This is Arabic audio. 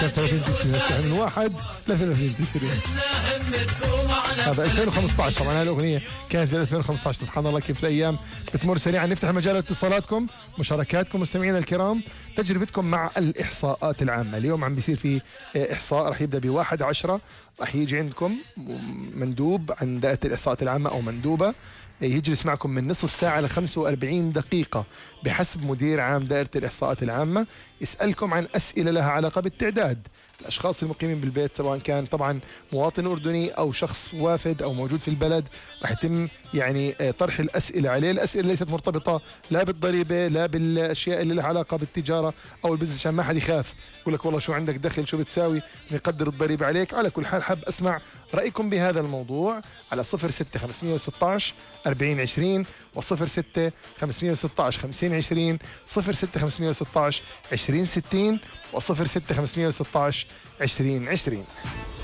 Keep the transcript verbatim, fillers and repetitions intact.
ثلاثين تشرين من واحد ل ثلاثين تشرين. هذا ألفين وخمسة عشر طبعا. هاي الأغنية كانت في ألفين وخمسة عشر. سبحان الله كيف الأيام بتمر سريعا. نفتح مجال اتصالاتكم، مشاركاتكم مستمعينا الكرام، تجربتكم مع الإحصاءات العامة. اليوم عم بيصير في إحصاء راح يبدأ بواحد عشرة، راح يجي عندكم مندوب عن دائرة الإحصاءات العامة أو مندوبة يجلس معكم من نصف ساعة ل خمسة وأربعين دقيقة بحسب مدير عام دائرة الإحصاءات العامة، يسألكم عن أسئلة لها علاقة بالتعداد الأشخاص المقيمين بالبيت، سواء كان طبعا مواطن أردني أو شخص وافد أو موجود في البلد. راح يتم يعني طرح الأسئلة عليه. الأسئلة ليست مرتبطة لا بالضريبة لا بالأشياء اللي لها علاقة بالتجارة أو البزنس، عشان ما حد يخاف يقول لك والله شو عندك دخل شو بتساوي نقدر الضريبة عليك. على كل حال حاب أسمع رأيكم بهذا الموضوع على صفر ستة خمسمية وستة عشر أربعين عشرين وصفر ستة خمسمية وستة عشر خمسين عشرين، صفر ستة خمسمية وستة عشر عشرين ستين وصفر ستة خمسمية وستة عشر عشرين عشرين.